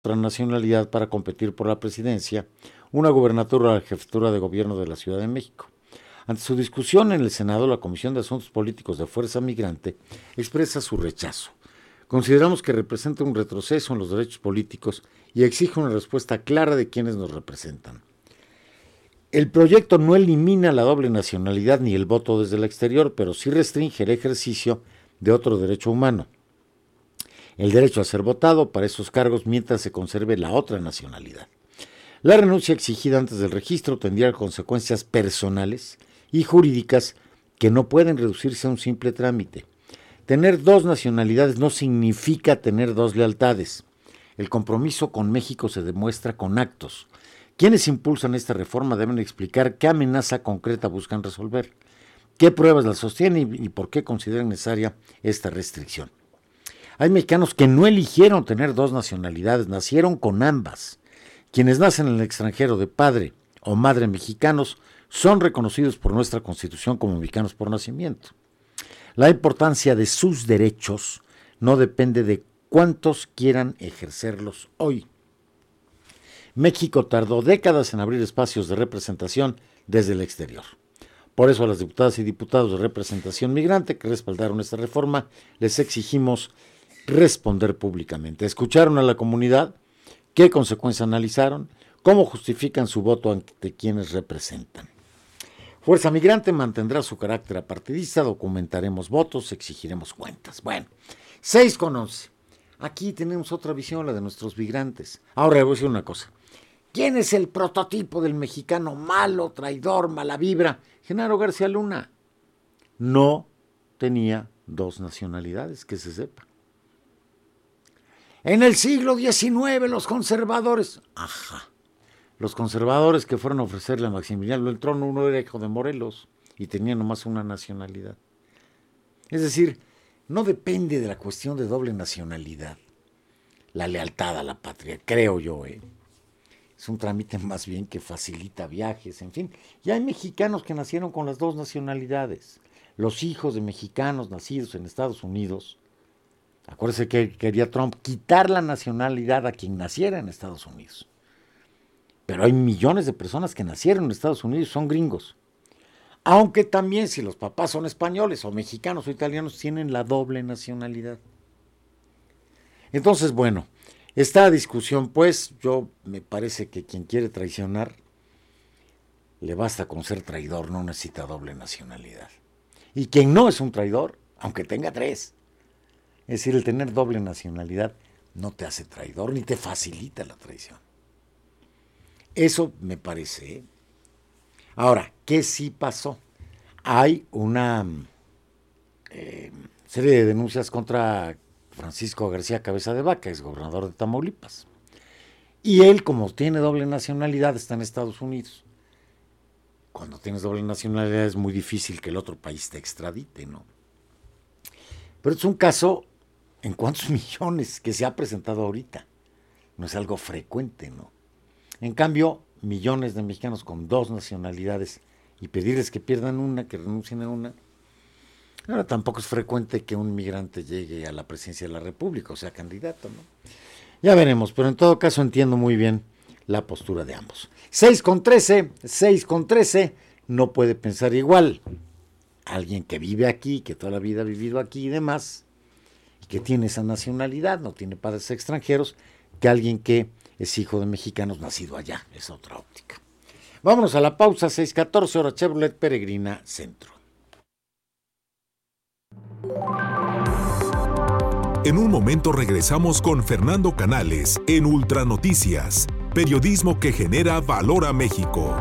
otra nacionalidad para competir por la presidencia, una gubernatura o la jefatura de gobierno de la Ciudad de México. Ante su discusión en el Senado, la Comisión de Asuntos Políticos de Fuerza Migrante expresa su rechazo. Consideramos que representa un retroceso en los derechos políticos y exige una respuesta clara de quienes nos representan. El proyecto no elimina la doble nacionalidad ni el voto desde el exterior, pero sí restringe el ejercicio de otro derecho humano, el derecho a ser votado para esos cargos mientras se conserve la otra nacionalidad. La renuncia exigida antes del registro tendría consecuencias personales y jurídicas que no pueden reducirse a un simple trámite. Tener dos nacionalidades no significa tener dos lealtades. El compromiso con México se demuestra con actos. Quienes impulsan esta reforma deben explicar qué amenaza concreta buscan resolver, qué pruebas la sostienen y por qué consideran necesaria esta restricción. Hay mexicanos que no eligieron tener dos nacionalidades, nacieron con ambas. Quienes nacen en el extranjero de padre o madre mexicanos son reconocidos por nuestra Constitución como mexicanos por nacimiento. La importancia de sus derechos no depende de cuántos quieran ejercerlos hoy. México tardó décadas en abrir espacios de representación desde el exterior. Por eso a las diputadas y diputados de representación migrante que respaldaron esta reforma les exigimos responder públicamente. ¿Escucharon a la comunidad? ¿Qué consecuencias analizaron? ¿Cómo justifican su voto ante quienes representan? Fuerza Migrante mantendrá su carácter apartidista, documentaremos votos, exigiremos cuentas. Bueno, 6:11. Aquí tenemos otra visión, la de nuestros migrantes. Ahora les voy a decir una cosa. ¿Quién es el prototipo del mexicano malo, traidor, mala vibra? Genaro García Luna. No tenía dos nacionalidades, que se sepa. En el siglo XIX los conservadores, los conservadores que fueron a ofrecerle a Maximiliano el trono, uno era hijo de Morelos y tenía nomás una nacionalidad. Es decir, no depende de la cuestión de doble nacionalidad, la lealtad a la patria, creo yo, Es un trámite más bien que facilita viajes, en fin. Y hay mexicanos que nacieron con las dos nacionalidades. Los hijos de mexicanos nacidos en Estados Unidos, acuérdense que quería Trump quitar la nacionalidad a quien naciera en Estados Unidos. Pero hay millones de personas que nacieron en Estados Unidos y son gringos. Aunque también si los papás son españoles o mexicanos o italianos, tienen la doble nacionalidad. Entonces, bueno, esta discusión, pues, yo me parece que quien quiere traicionar, le basta con ser traidor, no necesita doble nacionalidad. Y quien no es un traidor, aunque tenga tres, es decir, el tener doble nacionalidad no te hace traidor ni te facilita la traición. Eso me parece. Ahora, ¿qué sí pasó? Hay una serie de denuncias contra Francisco García Cabeza de Vaca, ex gobernador de Tamaulipas. Y él, como tiene doble nacionalidad, está en Estados Unidos. Cuando tienes doble nacionalidad es muy difícil que el otro país te extradite, ¿no? Pero es un caso en cuántos millones que se ha presentado ahorita. No es algo frecuente, ¿no? En cambio, millones de mexicanos con dos nacionalidades y pedirles que pierdan una, que renuncien a una. Ahora tampoco es frecuente que un migrante llegue a la presidencia de la República, o sea, candidato, ¿no? Ya veremos, pero en todo caso entiendo muy bien la postura de ambos. 6:13, no puede pensar igual. Alguien que vive aquí, que toda la vida ha vivido aquí y demás, y que tiene esa nacionalidad, no tiene padres extranjeros, que alguien que es hijo de mexicanos nacido allá, es otra óptica. Vámonos a la pausa, 6:14, hora Chevrolet Peregrina Centro. En un momento regresamos con Fernando Canales en Ultranoticias, periodismo que genera valor a México.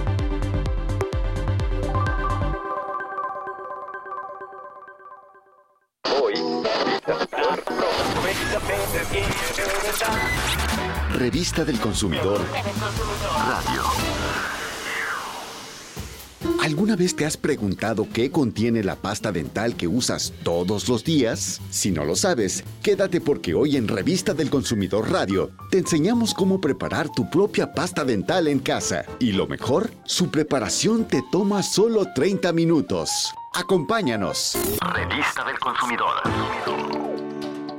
Revista del Consumidor Radio. ¿Alguna vez te has preguntado qué contiene la pasta dental que usas todos los días? Si no lo sabes, quédate porque hoy en Revista del Consumidor Radio te enseñamos cómo preparar tu propia pasta dental en casa. Y lo mejor, su preparación te toma solo 30 minutos. Acompáñanos. Revista del Consumidor.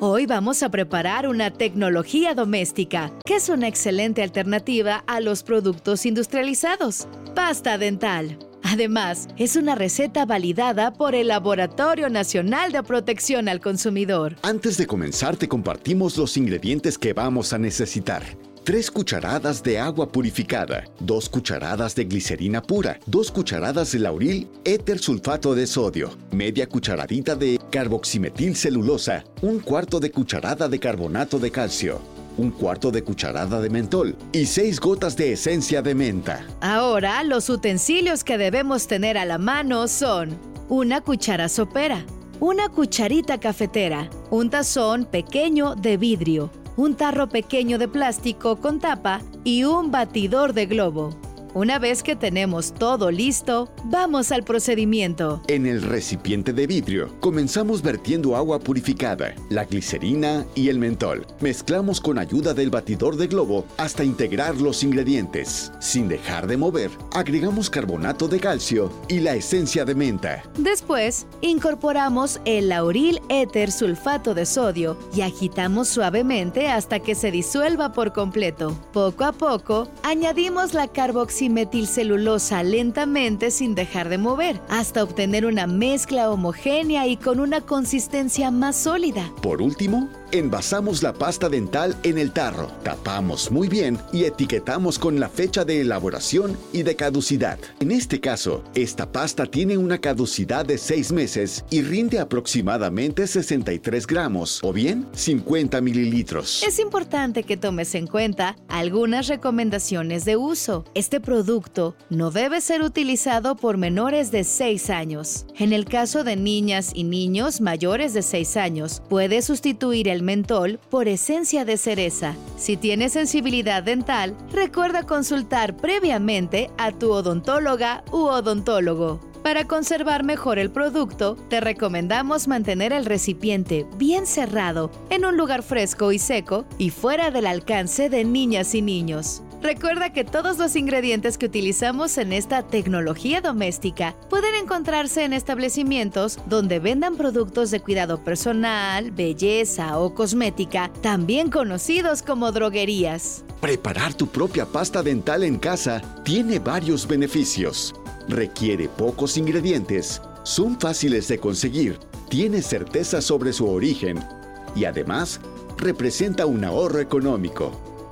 Hoy vamos a preparar una tecnología doméstica, que es una excelente alternativa a los productos industrializados. Pasta dental. Además, es una receta validada por el Laboratorio Nacional de Protección al Consumidor. Antes de comenzar, te compartimos los ingredientes que vamos a necesitar. 3 cucharadas de agua purificada, 2 cucharadas de glicerina pura, 2 cucharadas de lauril éter sulfato de sodio, media cucharadita de carboximetilcelulosa, 1/4 de cucharada de carbonato de calcio, 1/4 de cucharada de mentol y 6 gotas de esencia de menta. Ahora, los utensilios que debemos tener a la mano son una cuchara sopera, una cucharita cafetera, un tazón pequeño de vidrio, un tarro pequeño de plástico con tapa y un batidor de globo. Una vez que tenemos todo listo, vamos al procedimiento. En el recipiente de vidrio, comenzamos vertiendo agua purificada, la glicerina y el mentol. Mezclamos con ayuda del batidor de globo hasta integrar los ingredientes. Sin dejar de mover, agregamos carbonato de calcio y la esencia de menta. Después, incorporamos el lauril éter sulfato de sodio y agitamos suavemente hasta que se disuelva por completo. Poco a poco, añadimos la carboximetilcelulosa lentamente sin dejar de mover, hasta obtener una mezcla homogénea y con una consistencia más sólida. Por último, envasamos la pasta dental en el tarro, tapamos muy bien y etiquetamos con la fecha de elaboración y de caducidad. En este caso, esta pasta tiene una caducidad de 6 meses y rinde aproximadamente 63 gramos, o bien 50 mililitros. Es importante que tomes en cuenta algunas recomendaciones de uso. Este producto no debe ser utilizado por menores de 6 años. En el caso de niñas y niños mayores de 6 años, puede sustituir el mentol por esencia de cereza. Si tienes sensibilidad dental, recuerda consultar previamente a tu odontóloga u odontólogo. Para conservar mejor el producto, te recomendamos mantener el recipiente bien cerrado, en un lugar fresco y seco y fuera del alcance de niñas y niños. Recuerda que todos los ingredientes que utilizamos en esta tecnología doméstica pueden encontrarse en establecimientos donde vendan productos de cuidado personal, belleza o cosmética, también conocidos como droguerías. Preparar tu propia pasta dental en casa tiene varios beneficios. Requiere pocos ingredientes, son fáciles de conseguir, tiene certeza sobre su origen y además representa un ahorro económico.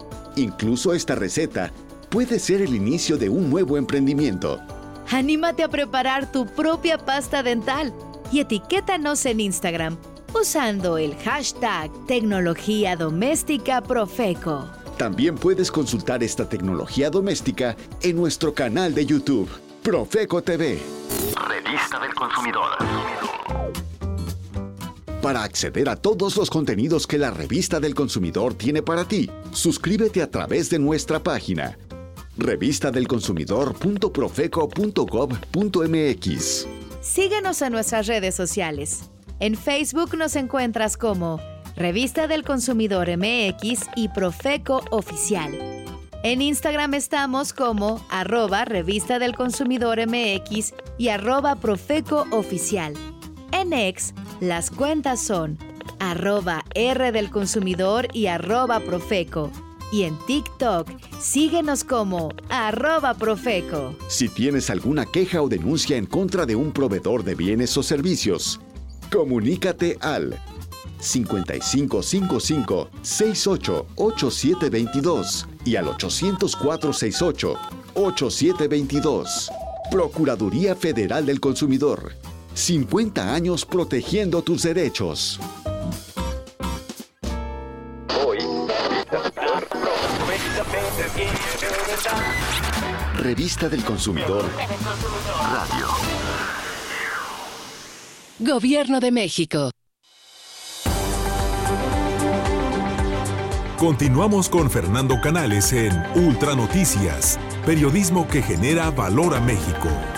Incluso esta receta puede ser el inicio de un nuevo emprendimiento. Anímate a preparar tu propia pasta dental y etiquétanos en Instagram usando el hashtag Tecnología Doméstica Profeco. También puedes consultar esta tecnología doméstica en nuestro canal de YouTube, Profeco TV. Revista del Consumidor. Para acceder a todos los contenidos que la Revista del Consumidor tiene para ti, suscríbete a través de nuestra página revistadelconsumidor.profeco.gov.mx. Síguenos en nuestras redes sociales. En Facebook nos encuentras como Revista del Consumidor MX y Profeco Oficial. En Instagram estamos como @Revista del Consumidor MX y @Profeco Oficial. En X, las cuentas son @R del Consumidor y @Profeco. Y en TikTok, síguenos como @Profeco. Si tienes alguna queja o denuncia en contra de un proveedor de bienes o servicios, comunícate al 5555-688722 y al 800-468-8722. Procuraduría Federal del Consumidor. 50 años protegiendo tus derechos. Hoy, Revista del Consumidor Radio. Gobierno de México. Continuamos con Fernando Canales en Ultra Noticias, periodismo que genera valor a México.